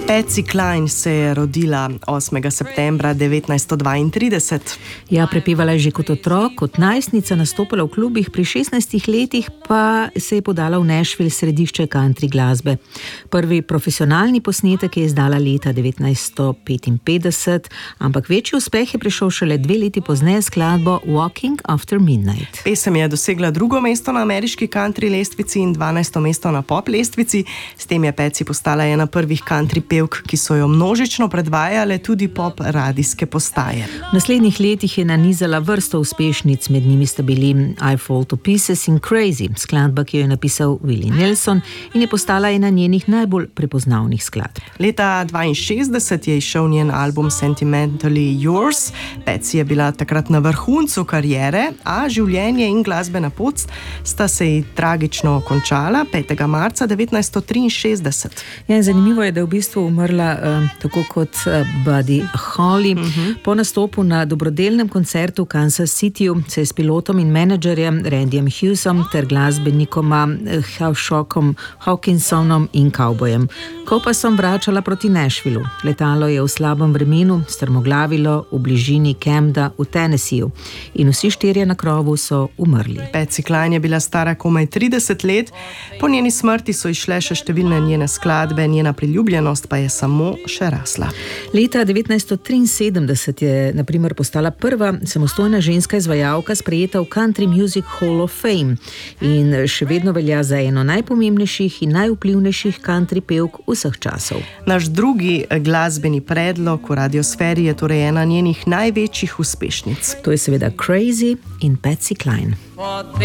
Patsy Cline se je rodila 8. septembra 1932. Ja, prepevala je že kot otrok, kot najstnica nastopala v klubih, pri 16 letih pa se je podala v Nashville, središče country glasbe. Prvi profesionalni posnetek je izdala leta 1955, ampak večji uspeh je prišel šele 2 leti pozneje s skladbo Walking After Midnight. Pesem je dosegla 2. mesto na ameriški country lestvici in 12. mesto na pop lestvici. S tem je Patsy postala ena prvih country pevk, ki so jo množično predvajale tudi pop radijske postaje. V naslednjih letih je nanizala vrsto uspešnic, med njimi sta bili I Fall to Pieces in Crazy, skladba, ki jo je napisal Willie Nelson in je postala ena njenih najbolj prepoznavnih skladb. Leta 1962 je izšel njen album Sentimentally Yours. Patsy je bila takrat na vrhuncu kariere, a življenje in glasbena pot sta se ji tragično končala 5. marca 1963. Ja, zanimivo je, da je v bistvu umrla tako kot Buddy Holly. Po nastopu na dobrodelnem koncertu v Kansas Cityju se je s pilotom in menedžerjem Randyjem Hughesom ter glasbenikoma Hawkshaw Hawkinsonom in Cowboyem. Ko pa sem vračala proti Nashvillu, letalo je v slabem vremenu strmoglavilo v bližini Camda v Tennesseeju in vsi 4 na krovu so umrli. Patsy Cline je bila stara komaj 30 let, po njeni smrti so izšle še številne njene skladbe, njena priljubljenost pa je samo še rasla. Leta 1973 je na primer postala prva samostojna ženska izvajalka sprejeta v Country Music Hall of Fame in še vedno velja za eno najpomembnejših in najvplivnejših country pevk vseh časov. Naš drugi glasbeni predlog v radiosferi je torej ena njenih največjih uspešnic. To je seveda Crazy in Patsy Cline.